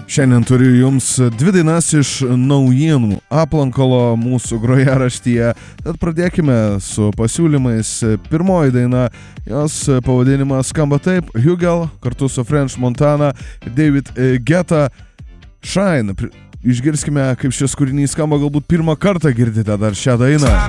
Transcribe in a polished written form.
Šiandien turiu jums dvi dainas iš naujienų aplankalo mūsų grojaraštyje. Tad pradėkime su pasiūlymais. Pirmoji daina, jos pavadinimas skamba taip: Hugel kartu su French Montana ir David Guetta, Shine. Išgirskime, kaip šis kūrinys skamba, galbūt pirmą kartą girdite dar šią dainą.